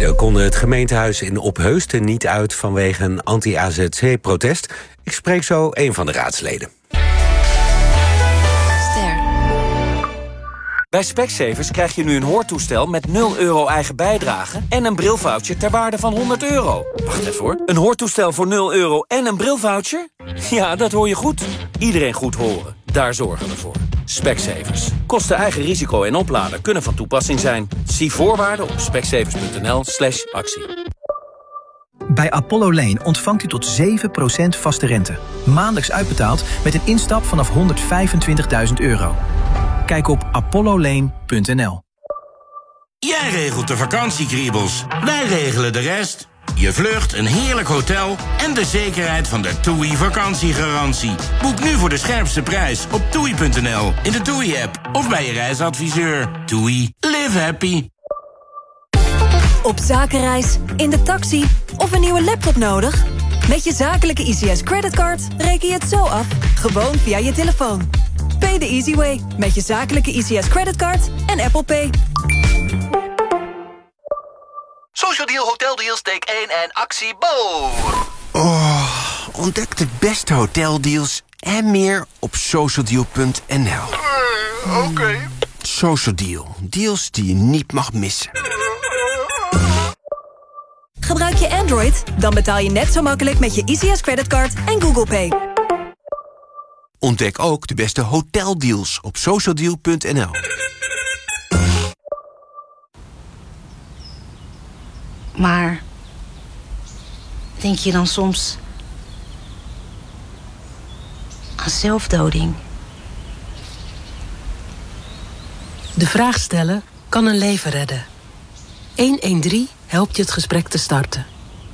Raadsleden konden het gemeentehuis in Opheusden niet uit vanwege een anti-AZC-protest. Ik spreek zo een van de raadsleden. Bij Specsavers krijg je nu een hoortoestel met 0 euro eigen bijdrage en een brilvoucher ter waarde van €100. Wacht even hoor. Een hoortoestel voor 0 euro en een brilvoucher? Ja, dat hoor je goed. Iedereen goed horen. Daar zorgen we voor. Specsavers. Kosten eigen risico en oplader kunnen van toepassing zijn. Zie voorwaarden op specsavers.nl/actie. Bij Apollo Lane ontvangt u tot 7% vaste rente. Maandelijks uitbetaald met een instap vanaf €125.000. Kijk op apollolane.nl. Jij regelt de vakantiekriebels, wij regelen de rest. Je vlucht, een heerlijk hotel en de zekerheid van de TUI vakantiegarantie. Boek nu voor de scherpste prijs op TUI.nl, in de TUI-app of bij je reisadviseur. TUI, live happy. Op zakenreis, in de taxi of een nieuwe laptop nodig? Met je zakelijke ICS creditcard reken je het zo af, gewoon via je telefoon. Pay the easy way met je zakelijke ICS creditcard en Apple Pay. Social Deal, Hotel Deals, take 1 en actie Bo. Ontdek de beste hoteldeals en meer op socialdeal.nl. Oké. Social Deal. Deals die je niet mag missen. Gebruik je Android? Dan betaal je net zo makkelijk met je ICS creditcard en Google Pay. Ontdek ook de beste hoteldeals op socialdeal.nl. Maar denk je dan soms aan zelfdoding? De vraag stellen kan een leven redden. 113 helpt je het gesprek te starten.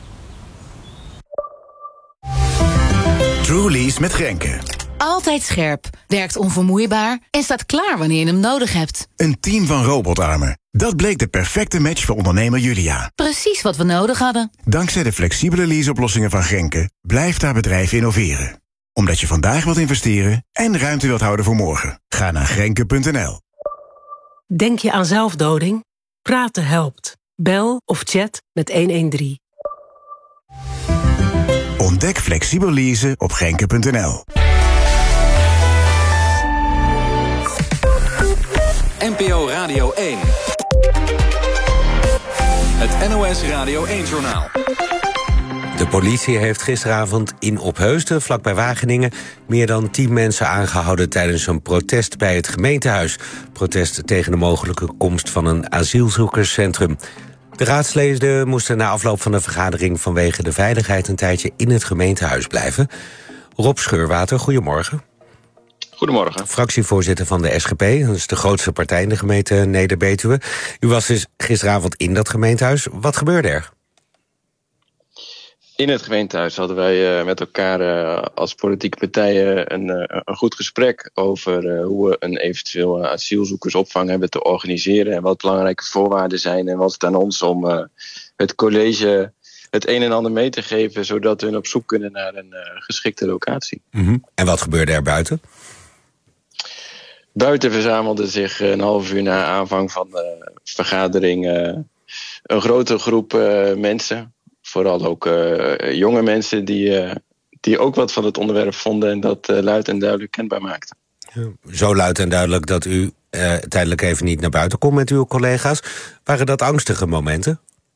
Truly's met Grenke. Altijd scherp, werkt onvermoeibaar en staat klaar wanneer je hem nodig hebt. Een team van robotarmen. Dat bleek de perfecte match voor ondernemer Julia. Precies wat we nodig hadden. Dankzij de flexibele leaseoplossingen van Grenke blijft haar bedrijf innoveren. Omdat je vandaag wilt investeren en ruimte wilt houden voor morgen. Ga naar grenke.nl. Denk je aan zelfdoding? Praten helpt. Bel of chat met 113. Ontdek flexibel leasen op grenke.nl. NPO Radio 1. Het NOS Radio 1-journaal. De politie heeft gisteravond in Opheusden, vlakbij Wageningen, meer dan 10 mensen aangehouden tijdens een protest bij het gemeentehuis. Protest tegen de mogelijke komst van een asielzoekerscentrum. De raadsleden moesten na afloop van de vergadering vanwege de veiligheid een tijdje in het gemeentehuis blijven. Rob Scheurwater, goedemorgen. Goedemorgen. Fractievoorzitter van de SGP, dat is de grootste partij in de gemeente Neder-Betuwe. U was dus gisteravond in dat gemeentehuis. Wat gebeurde er? In het gemeentehuis hadden wij met elkaar als politieke partijen een goed gesprek over hoe we een eventueel asielzoekersopvang hebben te organiseren en wat belangrijke voorwaarden zijn en wat het aan ons om het college het een en ander mee te geven, zodat we op zoek kunnen naar een geschikte locatie. Mm-hmm. En wat gebeurde er buiten? Buiten verzamelde zich een half uur na aanvang van de vergadering een grote groep mensen. Vooral ook jonge mensen die ook wat van het onderwerp vonden en dat luid en duidelijk kenbaar maakten. Ja, zo luid en duidelijk dat u tijdelijk even niet naar buiten kon met uw collega's. Waren dat angstige momenten?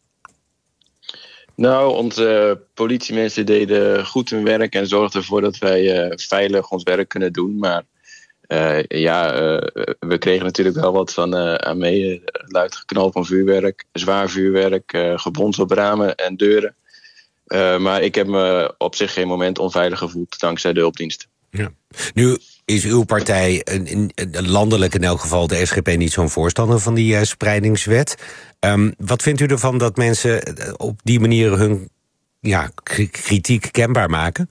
Nou, onze politiemensen deden goed hun werk en zorgden ervoor dat wij veilig ons werk kunnen doen. Maar we kregen natuurlijk wel wat van aan mee. Luid geknal van vuurwerk, zwaar vuurwerk, gebons op ramen en deuren. Maar ik heb me op zich geen moment onveilig gevoeld dankzij de hulpdiensten. Ja. Nu is uw partij, landelijk in elk geval, de SGP, niet zo'n voorstander van die spreidingswet. Wat vindt u ervan dat mensen op die manier hun kritiek kenbaar maken?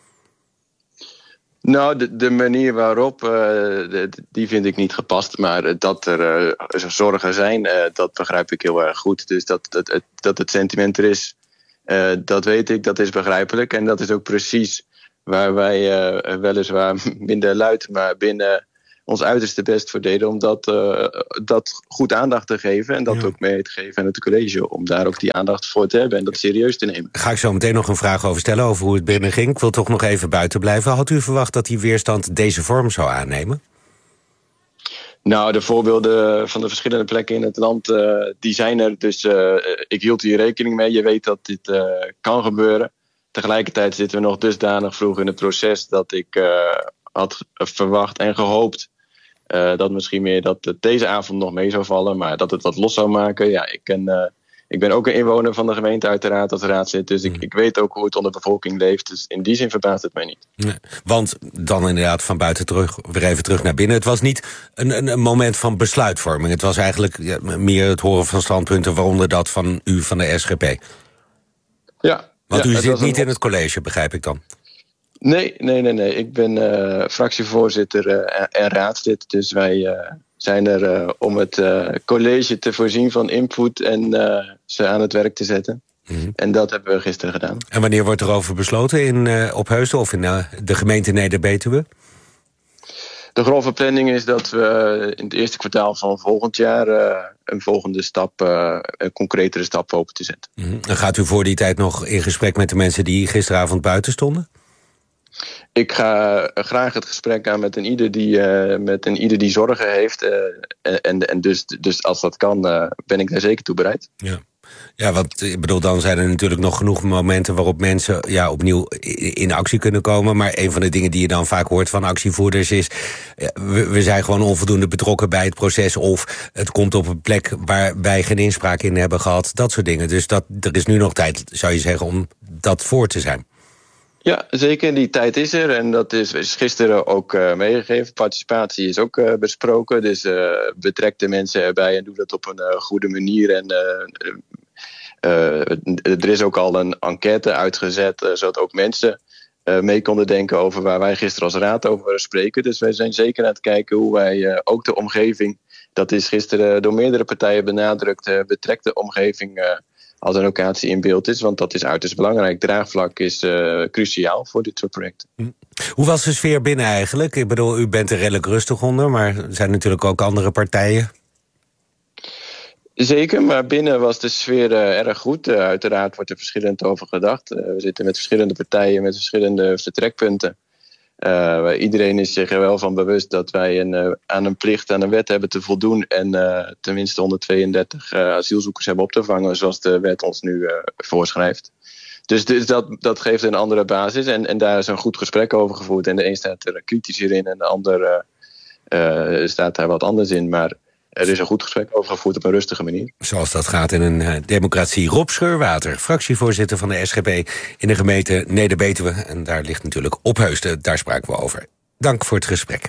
Nou, de manier waarop, die vind ik niet gepast. Maar dat er zorgen zijn, dat begrijp ik heel erg goed. Dus dat het sentiment er is, dat weet ik, dat is begrijpelijk. En dat is ook precies waar wij weliswaar minder luid, maar binnen ons uiterste best voor deden om dat goed aandacht te geven en dat ook mee te geven aan het college, om daar ook die aandacht voor te hebben en dat serieus te nemen. Ga ik zo meteen nog een vraag over stellen over hoe het binnen ging. Ik wil toch nog even buiten blijven. Had u verwacht dat die weerstand deze vorm zou aannemen? Nou, de voorbeelden van de verschillende plekken in het land, die zijn er. Dus ik hield hier rekening mee. Je weet dat dit kan gebeuren. Tegelijkertijd zitten we nog dusdanig vroeg in het proces dat ik had verwacht en gehoopt dat misschien meer dat het deze avond nog mee zou vallen, maar dat het wat los zou maken. Ja, ik ben ook een inwoner van de gemeente uiteraard als raadslid, dus ik weet ook hoe het onder de bevolking leeft. Dus in die zin verbaast het mij niet. Nee, want dan inderdaad van buiten weer even terug naar binnen. Het was niet een moment van besluitvorming. Het was eigenlijk meer het horen van standpunten, waaronder dat van u van de SGP. Ja. Want u zit niet in het college, begrijp ik dan? Nee. Ik ben fractievoorzitter en raadslid. Dus wij zijn er om het college te voorzien van input en ze aan het werk te zetten. Mm-hmm. En dat hebben we gisteren gedaan. En wanneer wordt er over besloten in Opheusden of in de gemeente Neder-Betuwe? De grove planning is dat we in het eerste kwartaal van volgend jaar een volgende stap, een concretere stap hopen te zetten. Mm-hmm. En gaat u voor die tijd nog in gesprek met de mensen die gisteravond buiten stonden? Ik ga graag het gesprek aan met een ieder die zorgen heeft. En dus als dat kan, ben ik daar zeker toe bereid. Ja, want ik bedoel, dan zijn er natuurlijk nog genoeg momenten waarop mensen opnieuw in actie kunnen komen. Maar een van de dingen die je dan vaak hoort van actievoerders is, we zijn gewoon onvoldoende betrokken bij het proces, of het komt op een plek waar wij geen inspraak in hebben gehad. Dat soort dingen. Dus er is nu nog tijd, zou je zeggen, om dat voor te zijn. Ja, zeker. Die tijd is er. En dat is gisteren ook meegegeven. Participatie is ook besproken. Dus betrek de mensen erbij en doe dat op een goede manier. En er is ook al een enquête uitgezet, zodat ook mensen mee konden denken over waar wij gisteren als raad over spreken. Dus wij zijn zeker aan het kijken hoe wij ook de omgeving, dat is gisteren door meerdere partijen benadrukt, betrekt de omgeving als een locatie in beeld is, want dat is uiterst belangrijk. Draagvlak is cruciaal voor dit soort projecten. Hoe was de sfeer binnen eigenlijk? Ik bedoel, u bent er redelijk rustig onder, maar er zijn natuurlijk ook andere partijen. Zeker, maar binnen was de sfeer erg goed. Uiteraard wordt er verschillend over gedacht. We zitten met verschillende partijen, met verschillende vertrekpunten. Iedereen is zich er wel van bewust dat wij aan een plicht, aan een wet hebben te voldoen en tenminste 132 asielzoekers hebben op te vangen, zoals de wet ons nu voorschrijft. Dus dat geeft een andere basis en daar is een goed gesprek over gevoerd. En de een staat er kritisch in en de ander staat daar wat anders in. Maar er is een goed gesprek over gevoerd op een rustige manier. Zoals dat gaat in een democratie. Rob Scheurwater, fractievoorzitter van de SGP in de gemeente Neder-Betuwe. En daar ligt natuurlijk Opheusden, daar spraken we over. Dank voor het gesprek.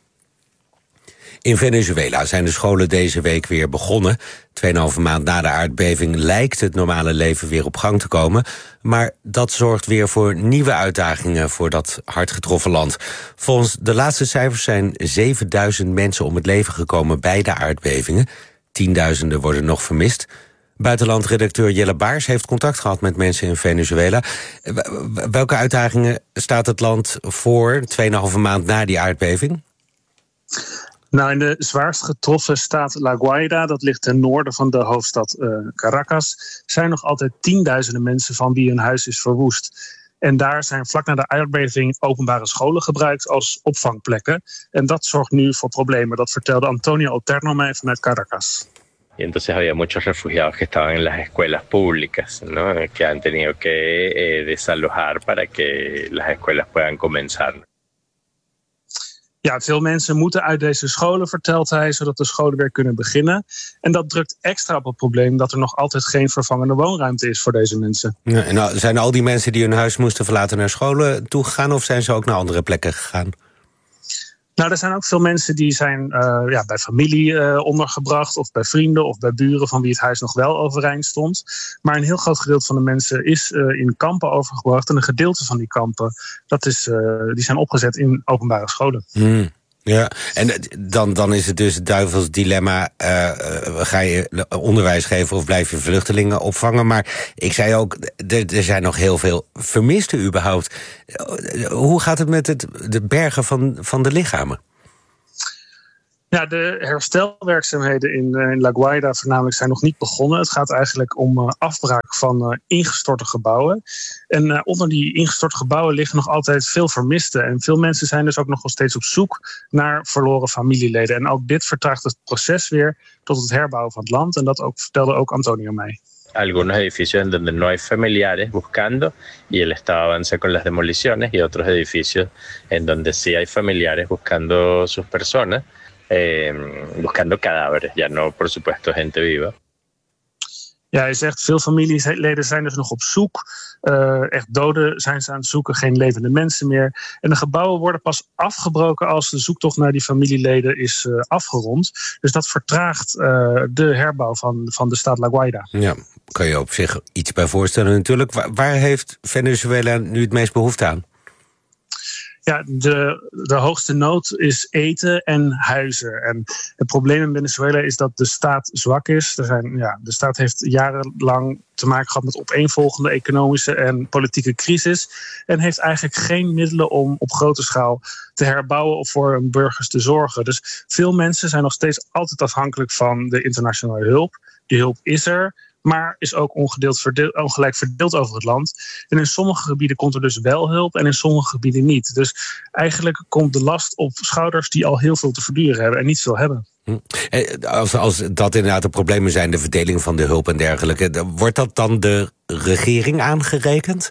In Venezuela zijn de scholen deze week weer begonnen. 2,5 maand na de aardbeving lijkt het normale leven weer op gang te komen. Maar dat zorgt weer voor nieuwe uitdagingen voor dat hard getroffen land. Volgens de laatste cijfers zijn 7000 mensen om het leven gekomen bij de aardbevingen. Tienduizenden worden nog vermist. Buitenlandredacteur Jelle Baars heeft contact gehad met mensen in Venezuela. Welke uitdagingen staat het land voor 2,5 maand na die aardbeving? Nou, in de zwaarst getroffen staat La Guaira, dat ligt ten noorden van de hoofdstad Caracas, zijn nog altijd tienduizenden mensen van wie hun huis is verwoest. En daar zijn vlak na de aardbeving openbare scholen gebruikt als opvangplekken. En dat zorgt nu voor problemen. Dat vertelde Antonio Oterno mij vanuit Caracas. Y entonces había muchos refugiados que estaban en las escuelas públicas, ¿no? Que han tenido que desalojar para que las escuelas puedan comenzar. Ja, veel mensen moeten uit deze scholen, vertelt hij, zodat de scholen weer kunnen beginnen. En dat drukt extra op het probleem dat er nog altijd geen vervangende woonruimte is voor deze mensen. Ja, en zijn al die mensen die hun huis moesten verlaten naar scholen toegegaan, of zijn ze ook naar andere plekken gegaan? Nou, er zijn ook veel mensen die zijn bij familie ondergebracht, of bij vrienden of bij buren van wie het huis nog wel overeind stond. Maar een heel groot gedeelte van de mensen is in kampen overgebracht. En een gedeelte van die kampen, die zijn opgezet in openbare scholen. Ja, en dan is het dus het duivels dilemma. Ga je onderwijs geven of blijf je vluchtelingen opvangen? Maar ik zei ook, er zijn nog heel veel vermisten überhaupt. Hoe gaat het met de bergen van de lichamen? Ja, de herstelwerkzaamheden in La Guaira voornamelijk zijn nog niet begonnen. Het gaat eigenlijk om afbraak van ingestorte gebouwen. En onder die ingestorte gebouwen liggen nog altijd veel vermisten. En veel mensen zijn dus ook nog steeds op zoek naar verloren familieleden. En ook dit vertraagt het proces weer tot het herbouwen van het land. En dat vertelde ook Antonio mij. Algunos edificios en donde no hay familiares buscando y el Estado avanza con las demoliciones y otros edificios en donde sí hay familiares buscando sus personas, buscando cadáveres, ya no por supuesto gente viva. Ja, hij zegt veel familieleden zijn dus nog op zoek. Echt doden zijn ze aan het zoeken, geen levende mensen meer. En de gebouwen worden pas afgebroken als de zoektocht naar die familieleden is afgerond. Dus dat vertraagt de herbouw van de staat La Guaira. Ja, kan je op zich iets bij voorstellen natuurlijk. Waar heeft Venezuela nu het meest behoefte aan? Ja, de hoogste nood is eten en huizen. En het probleem in Venezuela is dat de staat zwak is. De staat heeft jarenlang te maken gehad met opeenvolgende economische en politieke crisis. En heeft eigenlijk geen middelen om op grote schaal te herbouwen of voor hun burgers te zorgen. Dus veel mensen zijn nog steeds altijd afhankelijk van de internationale hulp. Die hulp is er, maar is ook ongelijk verdeeld over het land. En in sommige gebieden komt er dus wel hulp en in sommige gebieden niet. Dus eigenlijk komt de last op schouders die al heel veel te verduren hebben en niet veel hebben. Als dat inderdaad de problemen zijn, de verdeling van de hulp en dergelijke, wordt dat dan de regering aangerekend?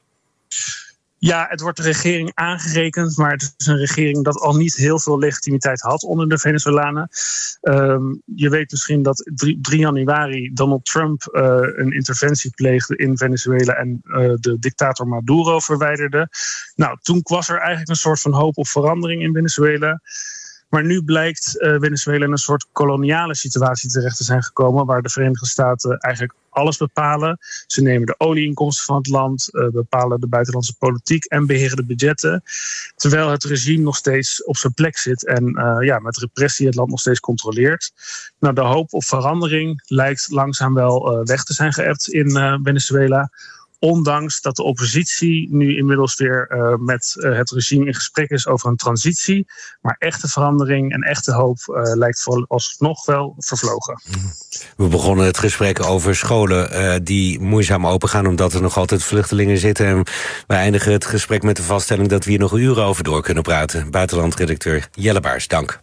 Ja, het wordt de regering aangerekend, maar het is een regering dat al niet heel veel legitimiteit had onder de Venezolanen. Je weet misschien dat 3 januari Donald Trump een interventie pleegde in Venezuela en de dictator Maduro verwijderde. Nou, toen was er eigenlijk een soort van hoop op verandering in Venezuela. Maar nu blijkt Venezuela in een soort koloniale situatie terecht te zijn gekomen, waar de Verenigde Staten eigenlijk alles bepalen. Ze nemen de olieinkomsten van het land, bepalen de buitenlandse politiek en beheren de budgetten. Terwijl het regime nog steeds op zijn plek zit en met repressie het land nog steeds controleert. Nou, de hoop op verandering lijkt langzaam wel weg te zijn geëbt in Venezuela. Ondanks dat de oppositie nu inmiddels weer met het regime in gesprek is over een transitie. Maar echte verandering en echte hoop lijkt vooralsnog wel vervlogen. We begonnen het gesprek over scholen die moeizaam opengaan omdat er nog altijd vluchtelingen zitten. En we eindigen het gesprek met de vaststelling dat we hier nog uren over door kunnen praten. Buitenlandredacteur Jelle Baars, dank.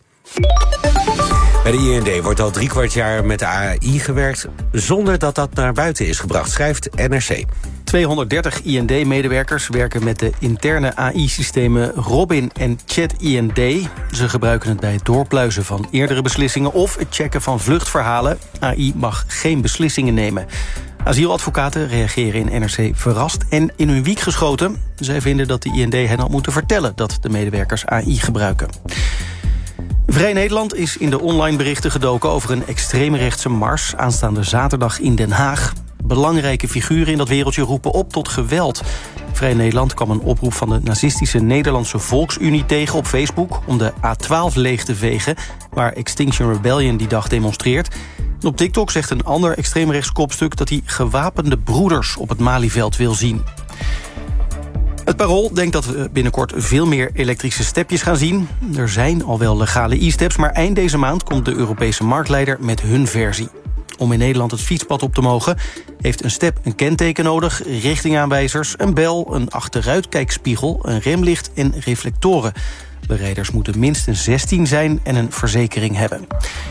Bij de IND wordt al 3/4 jaar met de AI gewerkt zonder dat dat naar buiten is gebracht, schrijft NRC. 230 IND-medewerkers werken met de interne AI-systemen Robin en Chat-IND. Ze gebruiken het bij het doorpluizen van eerdere beslissingen of het checken van vluchtverhalen. AI mag geen beslissingen nemen. Asieladvocaten reageren in NRC verrast en in hun wiek geschoten. Zij vinden dat de IND hen had moeten vertellen dat de medewerkers AI gebruiken. Vrij Nederland is in de online berichten gedoken over een extreemrechtse mars aanstaande zaterdag in Den Haag. Belangrijke figuren in dat wereldje roepen op tot geweld. Vrij Nederland kwam een oproep van de nazistische Nederlandse Volksunie tegen op Facebook om de A12 leeg te vegen, waar Extinction Rebellion die dag demonstreert. En op TikTok zegt een ander extreemrechts kopstuk dat hij gewapende broeders op het Malieveld wil zien. Het Parool denkt dat we binnenkort veel meer elektrische stepjes gaan zien. Er zijn al wel legale e-steps, maar eind deze maand komt de Europese marktleider met hun versie. Om in Nederland het fietspad op te mogen heeft een step een kenteken nodig, richtingaanwijzers, een bel, een achteruitkijkspiegel, een remlicht en reflectoren. De rijders moeten minstens 16 zijn en een verzekering hebben.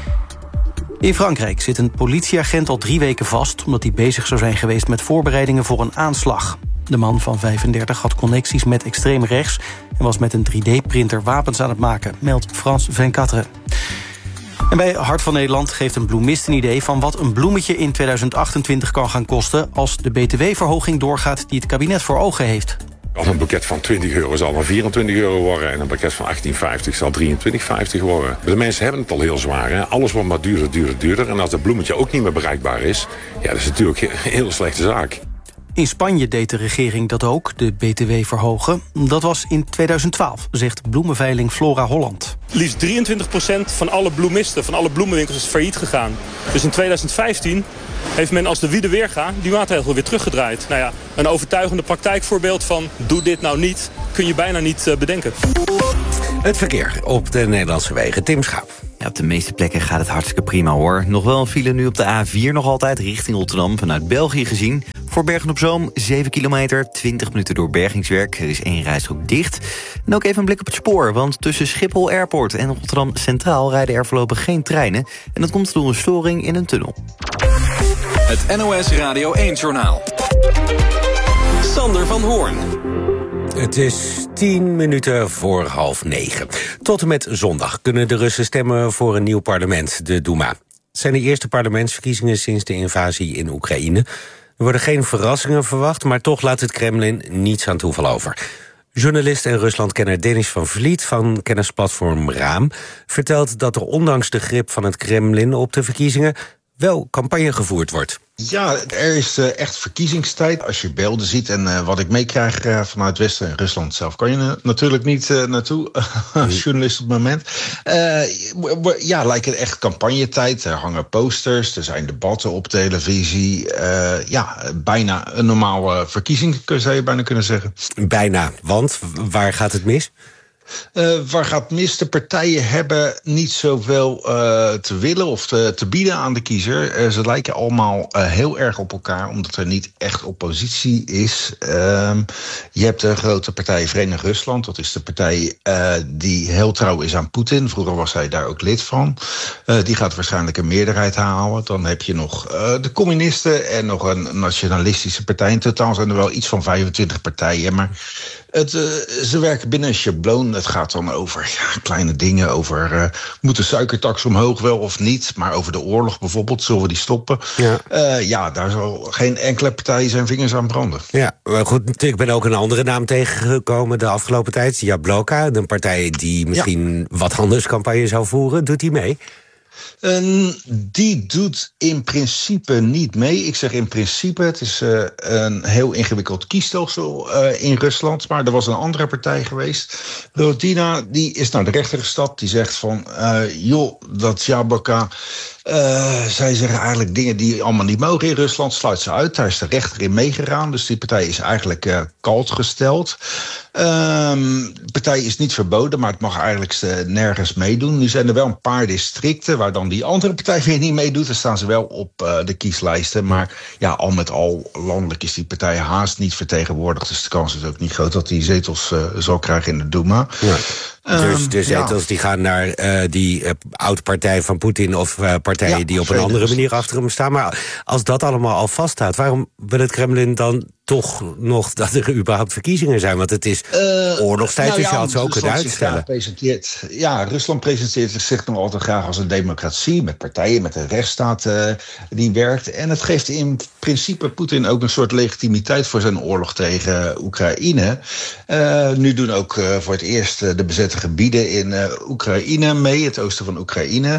In Frankrijk zit een politieagent al 3 weken vast omdat hij bezig zou zijn geweest met voorbereidingen voor een aanslag. De man van 35 had connecties met extreem rechts en was met een 3D-printer wapens aan het maken, meldt France 24. En bij Hart van Nederland geeft een bloemist een idee van wat een bloemetje in 2028 kan gaan kosten als de btw-verhoging doorgaat die het kabinet voor ogen heeft. Een boeket van €20 zal dan €24 worden en een boeket van €18,50 zal €23,50 worden. De mensen hebben het al heel zwaar. Hè? Alles wordt maar duurder. En als dat bloemetje ook niet meer bereikbaar is, ja, dat is natuurlijk een hele slechte zaak. In Spanje deed de regering dat ook, de BTW verhogen. Dat was in 2012, zegt bloemenveiling Flora Holland. Liefst 23% van alle bloemisten, van alle bloemenwinkels is failliet gegaan. Dus in 2015 heeft men als de wiede weerga die maatregel weer teruggedraaid. Nou ja, een overtuigende praktijkvoorbeeld van doe dit nou niet, kun je bijna niet bedenken. Het verkeer op de Nederlandse wegen. Tim Schaap. Ja, op de meeste plekken gaat het hartstikke prima hoor. Nog wel een file nu op de A4 nog altijd richting Rotterdam vanuit België gezien. Voor Bergen-op-Zoom 7 kilometer, 20 minuten door bergingswerk. Er is 1 rijstrook dicht. En ook even een blik op het spoor, want tussen Schiphol Airport en Rotterdam Centraal rijden er voorlopig geen treinen. En dat komt door een storing in een tunnel. Het NOS Radio 1-journaal. Sander van Hoorn. Het is 10 minuten voor 8:30. Tot en met zondag kunnen de Russen stemmen voor een nieuw parlement, de Duma. Het zijn de eerste parlementsverkiezingen sinds de invasie in Oekraïne. Er worden geen verrassingen verwacht, maar toch laat het Kremlin niets aan toeval over. Journalist en Ruslandkenner Denis van Vliet van kennisplatform Raam vertelt dat er ondanks de grip van het Kremlin op de verkiezingen wel campagne gevoerd wordt. Ja, er is echt verkiezingstijd. Als je beelden ziet en wat ik meekrijg vanuit Westen en Rusland zelf, kan je natuurlijk niet naartoe als journalist op het moment. Lijkt het echt campagnetijd. Er hangen posters, er zijn debatten op televisie. Bijna een normale verkiezing, zou je bijna kunnen zeggen. Bijna, want waar gaat het mis? Waar gaat mis? De partijen hebben niet zoveel te willen of te bieden aan de kiezer. Ze lijken allemaal heel erg op elkaar, omdat er niet echt oppositie is. Je hebt de grote partij Verenigd Rusland. Dat is de partij die heel trouw is aan Poetin. Vroeger was hij daar ook lid van. Die gaat waarschijnlijk een meerderheid halen. Dan heb je nog de communisten en nog een nationalistische partij. In totaal zijn er wel iets van 25 partijen, maar ze werken binnen een schabloon. Het gaat dan over kleine dingen, over moet de suikertax omhoog wel of niet, maar over de oorlog bijvoorbeeld, zullen we die stoppen? Ja, daar zal geen enkele partij zijn vingers aan branden. Ja, maar goed, ik ben ook een andere naam tegengekomen de afgelopen tijd, Jablonka, een partij die misschien wat anders campagne zou voeren. Doet die mee? Die doet in principe niet mee. Ik zeg in principe, het is een heel ingewikkeld kiesstelsel in Rusland. Maar er was een andere partij geweest. Rodina, die is naar de rechter gestapt. Die zegt van, dat Jablonka, zij zeggen eigenlijk dingen die allemaal niet mogen in Rusland. Sluit ze uit. Daar is de rechter in meegegaan. Dus die partij is eigenlijk kalt gesteld. De partij is niet verboden, maar het mag eigenlijk nergens meedoen. Nu zijn er wel een paar districten waar dan die andere partij weer niet meedoet. Dan staan ze wel op de kieslijsten. Maar ja, al met al landelijk is die partij haast niet vertegenwoordigd. Dus de kans is ook niet groot dat die zetels zal krijgen in de Duma. Ja. Dus de zetels die gaan naar die oud-partij van Poetin of partijen die op een andere manier achter hem staan. Maar als dat allemaal al vaststaat, waarom wil het Kremlin dan toch nog dat er überhaupt verkiezingen zijn? Want het is oorlogstijd, dus je had ze ook kunnen uitstellen. Rusland presenteert zich nog altijd graag als een democratie, met partijen, met een rechtsstaat die werkt. En het geeft in principe Poetin ook een soort legitimiteit voor zijn oorlog tegen Oekraïne. Nu doen ook voor het eerst de bezette gebieden in Oekraïne mee, het oosten van Oekraïne.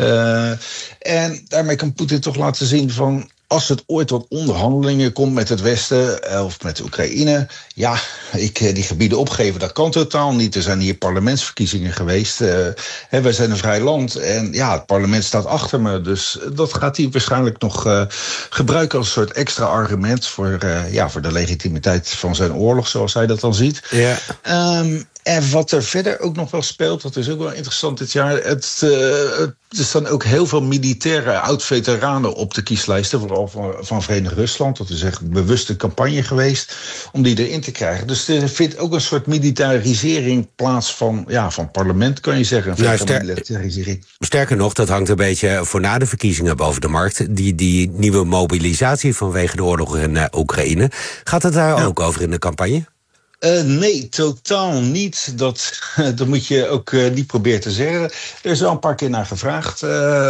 En daarmee kan Poetin toch laten zien van, als het ooit tot onderhandelingen komt met het Westen of met Oekraïne, die gebieden opgeven, dat kan totaal niet. Er zijn hier parlementsverkiezingen geweest. Wij zijn een vrij land en het parlement staat achter me. Dus dat gaat hij waarschijnlijk nog gebruiken als een soort extra argument voor de legitimiteit van zijn oorlog, zoals hij dat dan ziet. Ja. En wat er verder ook nog wel speelt, dat is ook wel interessant dit jaar. Er staan ook heel veel militaire oud-veteranen op de kieslijsten, vooral van Verenigd Rusland. Dat is echt een bewuste campagne geweest om die erin te krijgen. Dus er vindt ook een soort militarisering plaats van parlement, kan je zeggen. Sterker nog, dat hangt een beetje voor na de verkiezingen boven de markt. Die nieuwe mobilisatie vanwege de oorlog in Oekraïne. Gaat het daar ook over in de campagne? Nee, totaal niet. Dat moet je ook niet proberen te zeggen. Er is wel een paar keer naar gevraagd.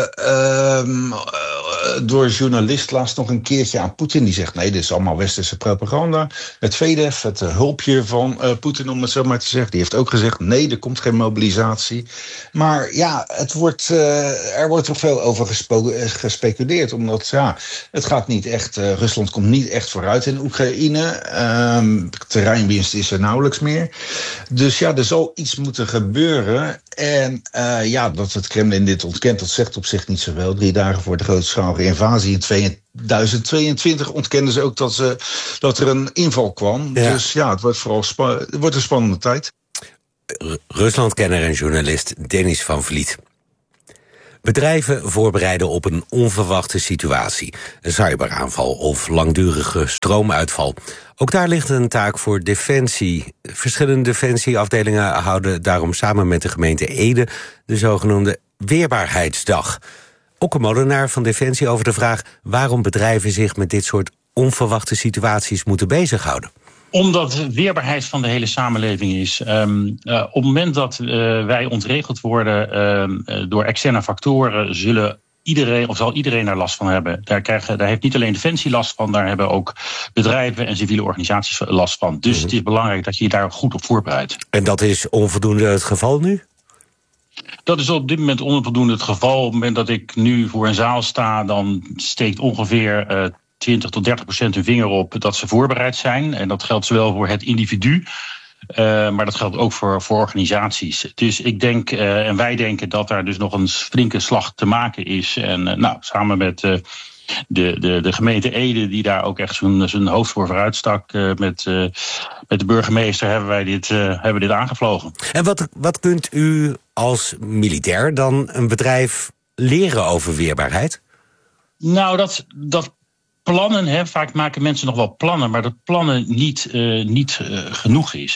Door een journalist laatst nog een keertje aan Poetin. Die zegt, nee, dit is allemaal westerse propaganda. Het VDF, het hulpje van Poetin, om het zo maar te zeggen, die heeft ook gezegd, nee, er komt geen mobilisatie. Maar er wordt toch veel over gespeculeerd. Omdat, het gaat niet echt, Rusland komt niet echt vooruit in Oekraïne. Terreinwinst is er nauwelijks meer. Dus er zal iets moeten gebeuren. En dat het Kremlin dit ontkent, dat zegt op zich niet zoveel. 3 dagen voor de grootschalige invasie in 2022 ontkenden ze ook dat er een inval kwam. Ja. Dus het wordt een spannende tijd. Ruslandkenner en journalist Denis van Vliet. Bedrijven voorbereiden op een onverwachte situatie. Een cyberaanval of langdurige stroomuitval. Ook daar ligt een taak voor Defensie. Verschillende defensieafdelingen houden daarom samen met de gemeente Ede de zogenoemde Weerbaarheidsdag. Okke Molenaar van Defensie over de vraag waarom bedrijven zich met dit soort onverwachte situaties moeten bezighouden. Omdat de weerbaarheid van de hele samenleving is. Op het moment dat wij ontregeld worden door externe factoren, zal iedereen daar last van hebben. Daar heeft niet alleen Defensie last van, daar hebben ook bedrijven en civiele organisaties last van. Dus het is belangrijk dat je je daar goed op voorbereidt. En dat is onvoldoende het geval nu? Dat is op dit moment onvoldoende het geval. Op het moment dat ik nu voor een zaal sta, dan steekt ongeveer 20-30% hun vinger op dat ze voorbereid zijn. En dat geldt zowel voor het individu, maar dat geldt ook voor organisaties. Dus ik denk, en wij denken dat daar dus nog een flinke slag te maken is. En samen met de gemeente Ede, die daar ook echt zijn hoofd voor vooruitstak, met de burgemeester hebben we dit aangevlogen. En wat kunt u als militair dan een bedrijf leren over weerbaarheid? Nou, dat plannen, vaak maken mensen nog wel plannen, maar dat plannen niet genoeg is.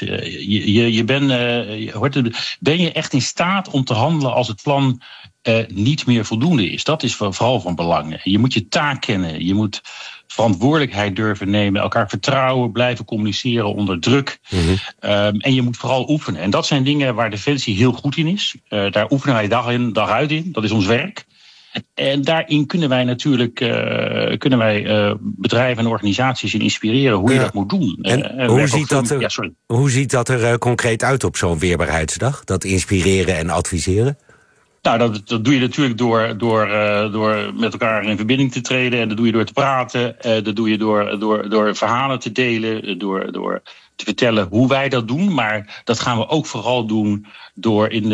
Ben je echt in staat om te handelen als het plan niet meer voldoende is? Dat is vooral van belang. Je moet je taak kennen, je moet verantwoordelijkheid durven nemen, elkaar vertrouwen, blijven communiceren onder druk. En je moet vooral oefenen. En dat zijn dingen waar Defensie heel goed in is. Daar oefenen wij dag in, dag uit in. Dat is ons werk. En daarin kunnen wij natuurlijk bedrijven en organisaties in inspireren hoe je dat moet doen. En hoe ziet dat er concreet uit op zo'n weerbaarheidsdag? Dat inspireren en adviseren? Nou, dat doe je natuurlijk door met elkaar in verbinding te treden. En dat doe je door te praten. Dat doe je door verhalen te delen. Door te vertellen hoe wij dat doen. Maar dat gaan we ook vooral doen door in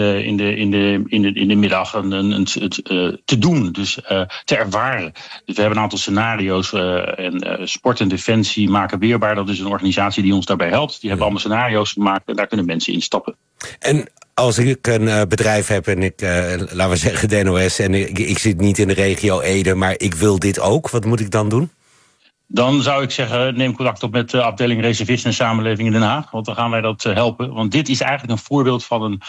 de middag te doen. Dus te ervaren. Dus we hebben een aantal scenario's. En Sport en Defensie maken weerbaar. Dat is een organisatie die ons daarbij helpt. Die hebben allemaal scenario's gemaakt. En daar kunnen mensen in stappen. En als ik een bedrijf heb en ik, laten we zeggen de NOS... en ik zit niet in de regio Ede, maar ik wil dit ook, wat moet ik dan doen? Dan zou ik zeggen, neem contact op met de afdeling Reservisten en Samenleving in Den Haag. Want dan gaan wij dat helpen. Want dit is eigenlijk een voorbeeld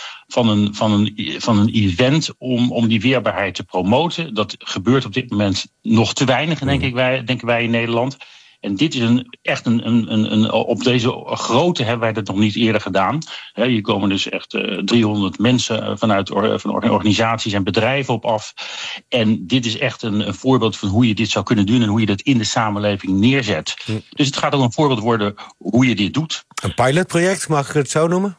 van een event om die weerbaarheid te promoten. Dat gebeurt op dit moment nog te weinig, denken wij in Nederland. En dit is op deze grootte hebben wij dat nog niet eerder gedaan. Hier komen dus echt 300 mensen van organisaties en bedrijven op af. En dit is echt een voorbeeld van hoe je dit zou kunnen doen en hoe je dat in de samenleving neerzet. Dus het gaat ook een voorbeeld worden hoe je dit doet. Een pilotproject, mag ik het zo noemen?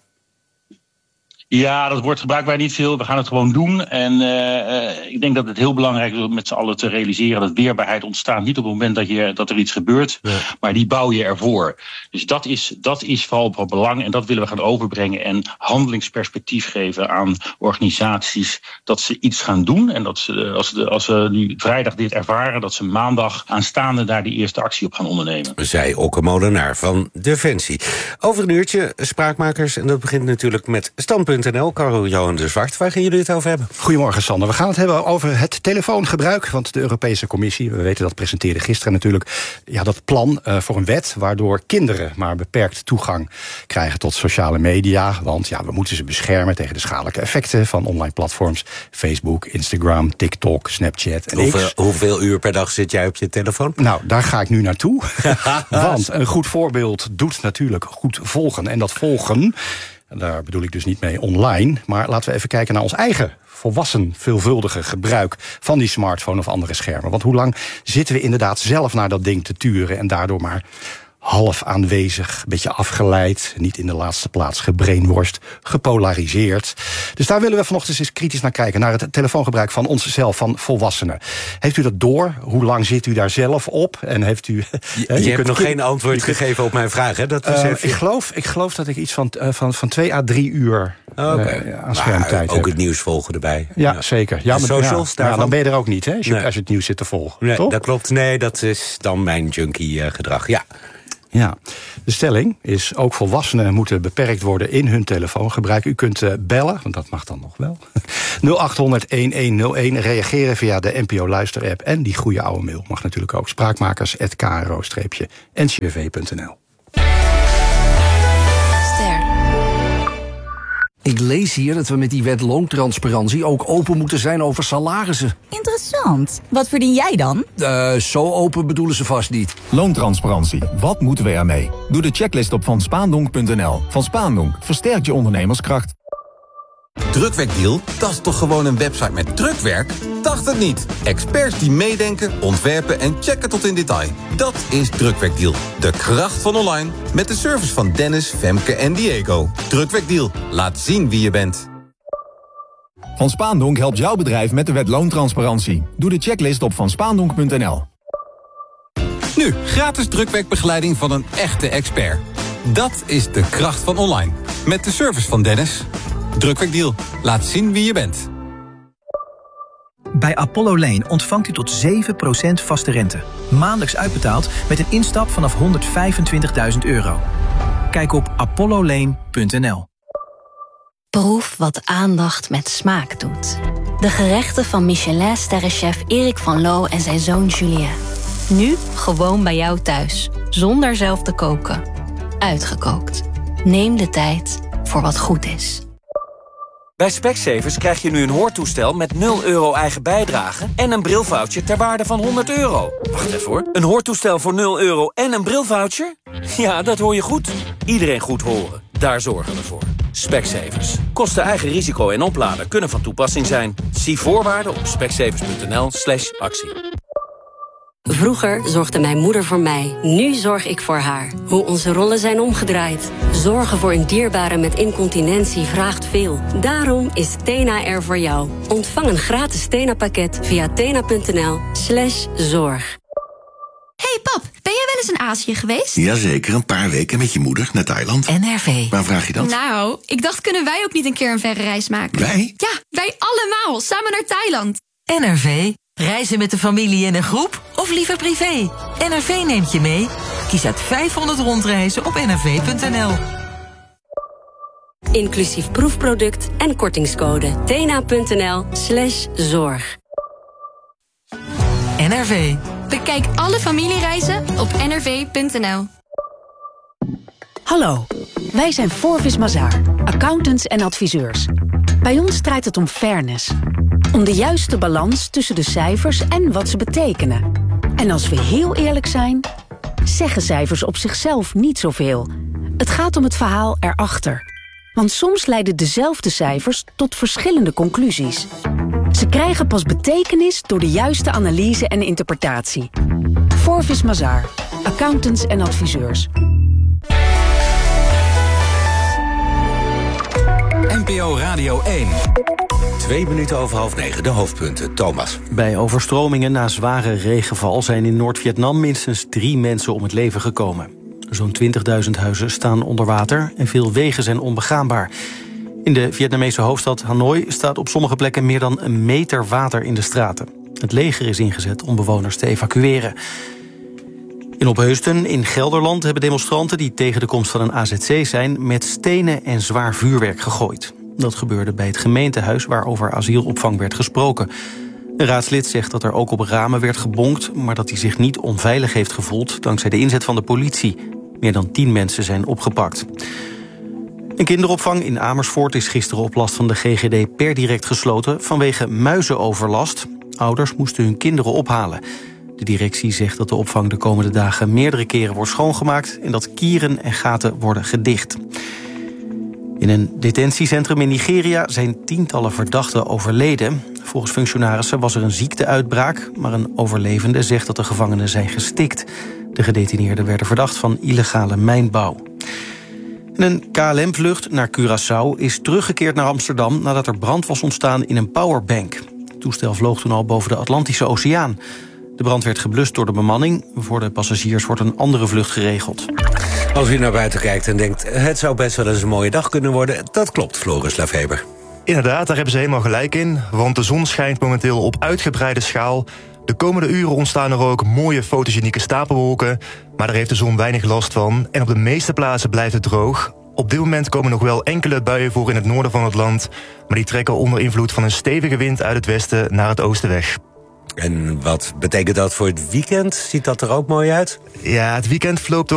Ja, dat woord gebruiken wij niet veel. We gaan het gewoon doen. En ik denk dat het heel belangrijk is om met z'n allen te realiseren dat weerbaarheid ontstaat niet op het moment dat er iets gebeurt, maar die bouw je ervoor. Dus dat is vooral van belang en dat willen we gaan overbrengen en handelingsperspectief geven aan organisaties dat ze iets gaan doen. En dat ze, als ze nu vrijdag dit ervaren, dat ze maandag aanstaande daar die eerste actie op gaan ondernemen. Zei Okke Molenaar van Defensie. Over een uurtje Spraakmakers en dat begint natuurlijk met Stand.nl. Karel-Johan de Zwart, waar gaan jullie het over hebben? Goedemorgen, Sander. We gaan het hebben over het telefoongebruik. Want de Europese Commissie, we weten dat presenteerde gisteren natuurlijk, dat plan voor een wet waardoor kinderen maar beperkt toegang krijgen tot sociale media. Want we moeten ze beschermen tegen de schadelijke effecten van online platforms. Facebook, Instagram, TikTok, Snapchat en X. Hoeveel uur per dag zit jij op je telefoon? Nou, daar ga ik nu naartoe. Want een goed voorbeeld doet natuurlijk goed volgen. En dat volgen, daar bedoel ik dus niet mee online, maar laten we even kijken naar ons eigen volwassen veelvuldige gebruik van die smartphone of andere schermen. Want hoe lang zitten we inderdaad zelf naar dat ding te turen en daardoor maar half aanwezig, een beetje afgeleid, niet in de laatste plaats gebrainworst, gepolariseerd. Dus daar willen we vanochtend eens kritisch naar kijken, naar het telefoongebruik van onszelf, van volwassenen. Heeft u dat door? Hoe lang zit u daar zelf op? En heeft u... Je hebt nog geen antwoord gegeven op mijn vraag, hè? Dat ik geloof dat ik iets van 2 à 3 uur aan schermtijd heb. Ook het nieuws volgen erbij. Ja, zeker. Ja, maar socials daarvan? Dan ben je er ook niet, hè? Als je het nieuws zit te volgen. Nee, toch? dat klopt. Nee, dat is dan mijn junkie gedrag, ja. Ja, de stelling is ook volwassenen moeten beperkt worden in hun telefoongebruik. U kunt bellen, want dat mag dan nog wel. 0800-1101, reageren via de NPO Luister-app. En die goede oude mail mag natuurlijk ook. spraakmakers@kro-ncrv.nl. Ik lees hier dat we met die wet loontransparantie ook open moeten zijn over salarissen. Interessant. Wat verdien jij dan? Zo open bedoelen ze vast niet. Loontransparantie. Wat moeten we ermee? Doe de checklist op vanspaandonk.nl. Van Spaandonk versterkt je ondernemerskracht. Drukwerkdeal? Dat is toch gewoon een website met drukwerk? Dacht het niet. Experts die meedenken, ontwerpen en checken tot in detail. Dat is Drukwerkdeal. De kracht van online. Met de service van Dennis, Femke en Diego. Drukwerkdeal. Laat zien wie je bent. Van Spaandonk helpt jouw bedrijf met de wet loontransparantie. Doe de checklist op vanspaandonk.nl. Nu, gratis drukwerkbegeleiding van een echte expert. Dat is de kracht van online. Met de service van Dennis. Drukwerkdeal. Laat zien wie je bent. Bij Apollo Lane ontvangt u tot 7% vaste rente. Maandelijks uitbetaald met een instap vanaf €125.000. Kijk op apollolane.nl. Proef wat aandacht met smaak doet. De gerechten van Michelin-sterrenchef Erik van Loo en zijn zoon Julien. Nu gewoon bij jou thuis, zonder zelf te koken. Uitgekookt. Neem de tijd voor wat goed is. Bij Specsavers krijg je nu een hoortoestel met 0 euro eigen bijdrage en een brilvoucher ter waarde van €100. Wacht even hoor. Een hoortoestel voor 0 euro en een brilvoucher? Ja, dat hoor je goed. Iedereen goed horen. Daar zorgen we voor. Specsavers. Kosten eigen risico en oplader kunnen van toepassing zijn. Zie voorwaarden op specsavers.nl/actie. Vroeger zorgde mijn moeder voor mij. Nu zorg ik voor haar. Hoe onze rollen zijn omgedraaid. Zorgen voor een dierbare met incontinentie vraagt veel. Daarom is Tena er voor jou. Ontvang een gratis Tena-pakket via tena.nl/zorg. Hey pap, ben jij wel eens in Azië geweest? Jazeker, een paar weken met je moeder naar Thailand. NRV. Waar vraag je dat? Nou, ik dacht, kunnen wij ook niet een keer een verre reis maken? Wij? Ja, wij allemaal, samen naar Thailand. NRV. Reizen met de familie in een groep of liever privé? NRV neemt je mee. Kies uit 500 rondreizen op nrv.nl. Inclusief proefproduct en kortingscode. tena.nl/zorg. NRV. Bekijk alle familiereizen op nrv.nl. Hallo, wij zijn Forvis Mazars, accountants en adviseurs. Bij ons draait het om fairness. Om de juiste balans tussen de cijfers en wat ze betekenen. En als we heel eerlijk zijn, zeggen cijfers op zichzelf niet zoveel. Het gaat om het verhaal erachter. Want soms leiden dezelfde cijfers tot verschillende conclusies. Ze krijgen pas betekenis door de juiste analyse en interpretatie. Forvis Mazars, accountants en adviseurs. NPO Radio 1. 2 minuten over 8:30, de hoofdpunten. Thomas. Bij overstromingen na zware regenval zijn in Noord-Vietnam minstens 3 mensen om het leven gekomen. Zo'n 20.000 huizen staan onder water en veel wegen zijn onbegaanbaar. In de Vietnamese hoofdstad Hanoi staat op sommige plekken meer dan 1 meter water in de straten. Het leger is ingezet om bewoners te evacueren. In Opheusden in Gelderland hebben demonstranten die tegen de komst van een AZC zijn met stenen en zwaar vuurwerk gegooid. Dat gebeurde bij het gemeentehuis waar over asielopvang werd gesproken. Een raadslid zegt dat er ook op ramen werd gebonkt, maar dat hij zich niet onveilig heeft gevoeld dankzij de inzet van de politie. Meer dan 10 mensen zijn opgepakt. Een kinderopvang in Amersfoort is gisteren op last van de GGD per direct gesloten vanwege muizenoverlast. Ouders moesten hun kinderen ophalen. De directie zegt dat de opvang de komende dagen meerdere keren wordt schoongemaakt en dat kieren en gaten worden gedicht. In een detentiecentrum in Nigeria zijn tientallen verdachten overleden. Volgens functionarissen was er een ziekteuitbraak, maar een overlevende zegt dat de gevangenen zijn gestikt. De gedetineerden werden verdacht van illegale mijnbouw. En een KLM-vlucht naar Curaçao is teruggekeerd naar Amsterdam nadat er brand was ontstaan in een powerbank. Het toestel vloog toen al boven de Atlantische Oceaan. De brand werd geblust door de bemanning. Voor de passagiers wordt een andere vlucht geregeld. Als u naar buiten kijkt en denkt, het zou best wel eens een mooie dag kunnen worden, dat klopt, Floris Lafeber. Inderdaad, daar hebben ze helemaal gelijk in, want de zon schijnt momenteel op uitgebreide schaal. De komende uren ontstaan er ook mooie fotogenieke stapelwolken, Maar daar heeft de zon weinig last van. En op de meeste plaatsen blijft het droog. Op dit moment komen nog wel enkele buien voor in het noorden van het land. Maar die trekken onder invloed van een stevige wind uit het westen naar het oosten weg. En wat betekent dat voor het weekend? Ziet dat er ook mooi uit? Ja, het weekend verloopt